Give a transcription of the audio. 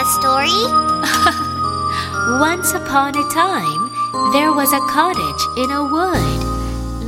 a story? Once upon a time, there was a cottage in a wood.